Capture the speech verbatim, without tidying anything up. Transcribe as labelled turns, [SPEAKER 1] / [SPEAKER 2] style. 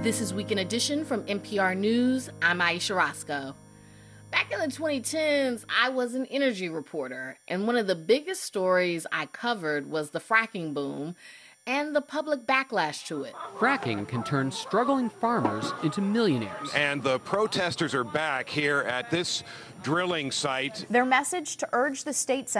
[SPEAKER 1] This is Weekend Edition from N P R News. I'm Aisha Roscoe. Back in the twenty tens, I was an energy reporter, and one of the biggest stories I covered was the fracking boom and the public backlash to it.
[SPEAKER 2] Fracking can turn struggling farmers into millionaires.
[SPEAKER 3] And the protesters are back here at this drilling site.
[SPEAKER 4] Their message to urge the state